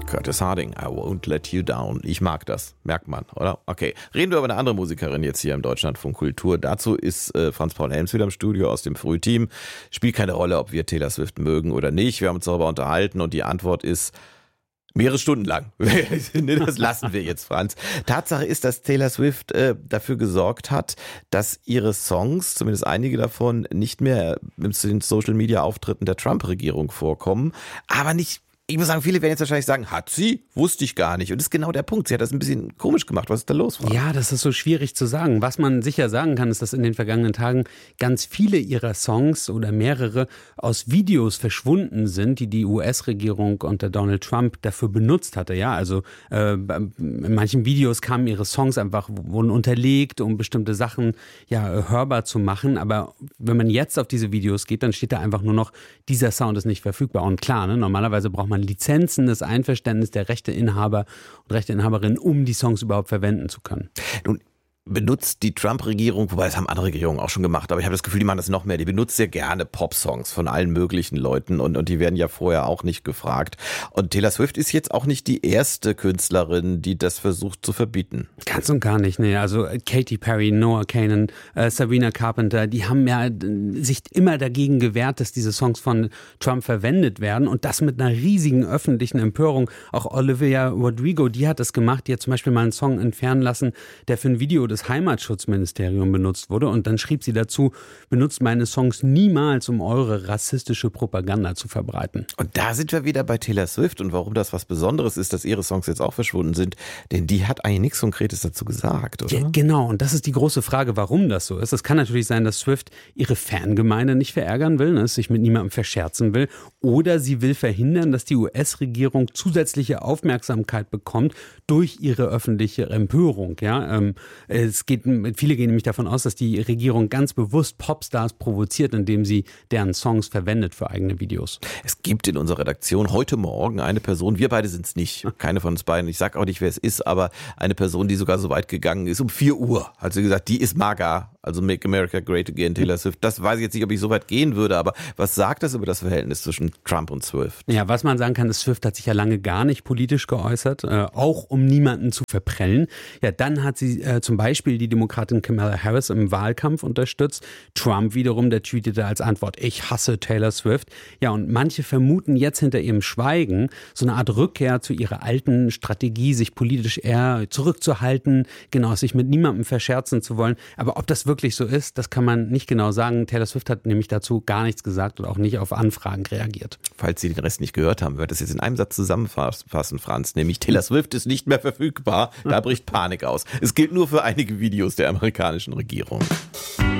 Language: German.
Curtis Harding, I won't let you down. Ich mag das, merkt man, oder? Okay, reden wir über eine andere Musikerin jetzt hier im Deutschlandfunk Kultur. Dazu ist Franz Paul Helms wieder im Studio aus dem Frühteam. Spielt keine Rolle, ob wir Taylor Swift mögen oder nicht. Wir haben uns darüber unterhalten und die Antwort ist mehrere Stunden lang. Das lassen wir jetzt, Franz. Tatsache ist, dass Taylor Swift dafür gesorgt hat, dass ihre Songs, zumindest einige davon, nicht mehr in den Social-Media-Auftritten der Trump-Regierung vorkommen. Aber nicht, ich muss sagen, viele werden jetzt wahrscheinlich sagen, hat sie? Wusste ich gar nicht. Und das ist genau der Punkt. Sie hat das ein bisschen komisch gemacht. Was ist da los, Franz? Ja, das ist so schwierig zu sagen. Was man sicher sagen kann, ist, dass in den vergangenen Tagen ganz viele ihrer Songs oder mehrere aus Videos verschwunden sind, die die US-Regierung unter Donald Trump dafür benutzt hatte. Ja, also in manchen Videos kamen ihre Songs einfach, wurden unterlegt, um bestimmte Sachen hörbar zu machen. Aber wenn man jetzt auf diese Videos geht, dann steht da einfach nur noch, dieser Sound ist nicht verfügbar. Und klar, ne, normalerweise braucht man Lizenzen, das Einverständnis der Rechteinhaber und Rechteinhaberinnen, um die Songs überhaupt verwenden zu können. Nun benutzt die Trump-Regierung, wobei das haben andere Regierungen auch schon gemacht, aber ich habe das Gefühl, die machen das noch mehr. Die benutzt sehr gerne Pop-Songs von allen möglichen Leuten und die werden ja vorher auch nicht gefragt. Und Taylor Swift ist jetzt auch nicht die erste Künstlerin, die das versucht zu verbieten. Ganz und gar nicht, ne. Also Katy Perry, Noah Kahan, Sabrina Carpenter, die haben ja sich immer dagegen gewehrt, dass diese Songs von Trump verwendet werden und das mit einer riesigen öffentlichen Empörung. Auch Olivia Rodrigo, die hat das gemacht, die hat zum Beispiel mal einen Song entfernen lassen, der für ein Video des Heimatschutzministeriums benutzt wurde und dann schrieb sie dazu, benutzt meine Songs niemals, um eure rassistische Propaganda zu verbreiten. Und da sind wir wieder bei Taylor Swift und warum das was Besonderes ist, dass ihre Songs jetzt auch verschwunden sind, denn die hat eigentlich nichts Konkretes dazu gesagt, oder? Ja, genau, und das ist die große Frage, warum das so ist. Es kann natürlich sein, dass Swift ihre Fangemeinde nicht verärgern will, ne, sich mit niemandem verscherzen will, oder sie will verhindern, dass die US-Regierung zusätzliche Aufmerksamkeit bekommt durch ihre öffentliche Empörung. Ja, viele gehen nämlich davon aus, dass die Regierung ganz bewusst Popstars provoziert, indem sie deren Songs verwendet für eigene Videos. Es gibt in unserer Redaktion heute Morgen eine Person, wir beide sind es nicht, keine von uns beiden, ich sag auch nicht, wer es ist, aber eine Person, die sogar so weit gegangen ist, um 4 Uhr, hat sie gesagt, die ist MAGA, also Make America Great Again, Taylor Swift. Das weiß ich jetzt nicht, ob ich so weit gehen würde, aber was sagt das über das Verhältnis zwischen Trump und Swift? Ja, was man sagen kann, ist, Swift hat sich ja lange gar nicht politisch geäußert, auch um niemanden zu verprellen. Ja, dann hat sie zum Beispiel die Demokratin Kamala Harris im Wahlkampf unterstützt. Trump wiederum, der tweetete als Antwort, ich hasse Taylor Swift. Ja, und manche vermuten jetzt hinter ihrem Schweigen so eine Art Rückkehr zu ihrer alten Strategie, sich politisch eher zurückzuhalten, genau, sich mit niemandem verscherzen zu wollen. Aber ob das wirklich so ist, das kann man nicht genau sagen. Taylor Swift hat nämlich dazu gar nichts gesagt und auch nicht auf Anfragen reagiert. Falls Sie den Rest nicht gehört haben, wird das jetzt in einem Satz zusammenfassen, Franz, nämlich Taylor Swift ist nicht mehr verfügbar, da bricht Panik aus. Es gilt nur für einige Videos der amerikanischen Regierung.